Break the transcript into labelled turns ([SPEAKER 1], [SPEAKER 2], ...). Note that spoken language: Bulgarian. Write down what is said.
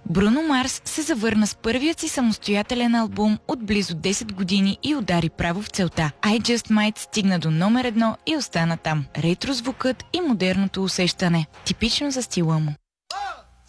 [SPEAKER 1] Бруно Марс се завърна с първият си самостоятелен албум от близо 10 години и удари право в целта. I Just Might стигна до номер 1 и остана там. Ретро звукът и модерното усещане. Типично за стила му.